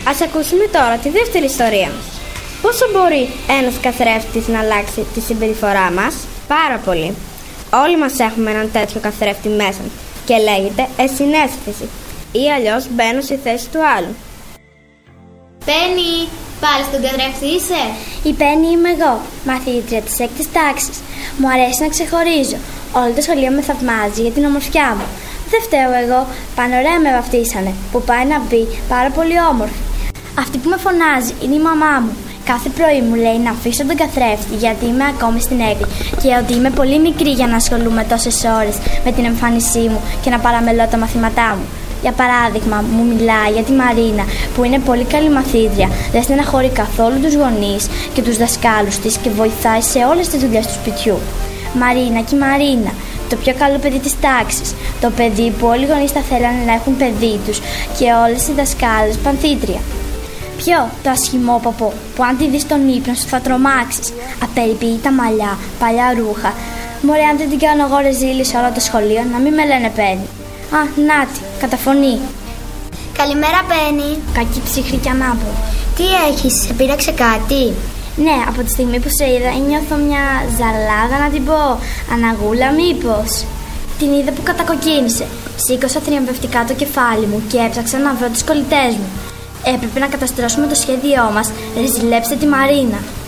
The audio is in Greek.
Ας ακούσουμε τώρα τη δεύτερη ιστορία μας. Πόσο μπορεί ένας καθρέφτης να αλλάξει τη συμπεριφορά μας? Πάρα πολύ. Όλοι μας έχουμε έναν τέτοιο καθρέφτη μέσα και λέγεται εσυναίσθηση, ή αλλιώς μπαίνω στη θέση του άλλου. Πένι, πάλι στον καθρέφτη είσαι? Η Πένι είμαι εγώ, μαθήτρια της 6ης τάξης. Μου αρέσει να ξεχωρίζω. Όλο το σχολείο με θαυμάζει για την ομορφιά μου. Δεν φταίω εγώ, πανωρέα με βαφτίσανε, που πάει να μπει πάρα πολύ όμορφη. Αυτή που με φωνάζει είναι η μαμά μου. Κάθε πρωί μου λέει να αφήσω τον καθρέφτη γιατί είμαι ακόμη στην έκτη και ότι είμαι πολύ μικρή για να ασχολούμαι τόσες ώρες με την εμφάνισή μου και να παραμελώ τα μαθήματά μου. Για παράδειγμα, μου μιλάει για τη Μαρίνα που είναι πολύ καλή μαθήτρια, δεν στεναχωρεί καθόλου τους γονείς και τους δασκάλους της και βοηθάει σε όλες τις δουλειές του σπιτιού. Μαρίνα και η Μαρίνα, το πιο καλό παιδί της τάξης, το παιδί που όλοι οι γονείς θα θέλανε να έχουν παιδί τους και όλες οι δασκάλες πανθήτρια. Ποιο? Το ασχημόποπο που αν τη δεις στον ύπνο σου θα τρομάξεις. Απεριποίητα μαλλιά, παλιά ρούχα. Μωρέ, αν δεν την κάνω εγώ ρεζίλη σε όλο το σχολείο, να μην με λένε Πένι. Α, νάτι, καταφωνεί. Καλημέρα, Πένι. Κακή ψυχρή κι ανάποδη. Τι έχεις, σε πείραξε κάτι? Ναι, από τη στιγμή που σε είδα νιώθω μια ζαλάδα να την πω. Αναγούλα μήπως? Την είδα που κατακοκκίνησε. Σήκωσα θριαμβευτικά το κεφάλι μου και έψαξα να βρω τους κολλητές μου. Έπρεπε να καταστρώσουμε το σχέδιό μας. Ρεζιλέψτε τη Μαρίνα.